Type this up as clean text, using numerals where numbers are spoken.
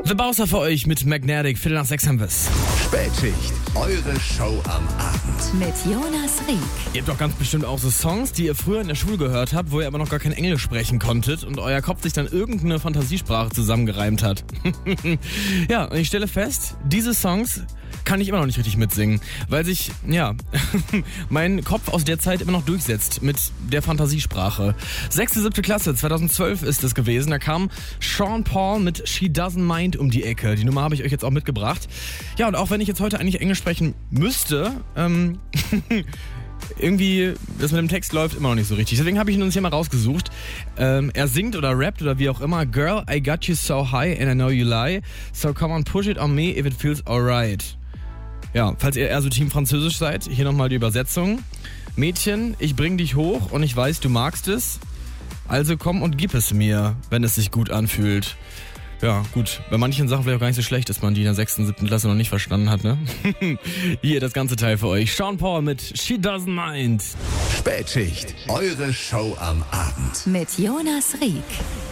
The Bowser für euch mit Magnetic. Viertel nach 6 haben wir's. Spätschicht, eure Show am Abend. Mit Jonas Rieck. Ihr habt doch ganz bestimmt auch so Songs, die ihr früher in der Schule gehört habt, wo ihr aber noch gar kein Englisch sprechen konntet und euer Kopf sich dann irgendeine Fantasiesprache zusammengereimt hat. Ja, und ich stelle fest, diese Songs kann ich immer noch nicht richtig mitsingen, weil sich, mein Kopf aus der Zeit immer noch durchsetzt mit der Fantasiesprache. 6., 7. Klasse, 2012 ist es gewesen, da kam Sean Paul mit She Doesn't Mind um die Ecke. Die Nummer habe ich euch jetzt auch mitgebracht. Ja, und auch wenn ich jetzt heute eigentlich Englisch sprechen müsste, irgendwie, das mit dem Text läuft immer noch nicht so richtig. Deswegen habe ich ihn uns hier mal rausgesucht. Er singt oder rappt oder wie auch immer. Girl, I got you so high and I know you lie. So come on, push it on me if it feels alright. Ja, falls ihr eher so Team Französisch seid, hier nochmal die Übersetzung. Mädchen, ich bring dich hoch und ich weiß, du magst es. Also komm und gib es mir, wenn es sich gut anfühlt. Ja, gut, bei manchen Sachen vielleicht auch gar nicht so schlecht, dass man die in der 6., 7. Klasse noch nicht verstanden hat, ne? Hier das ganze Teil für euch. Sean Paul mit She Doesn't Mind. Spätschicht, eure Show am Abend. Mit Jonas Rieck.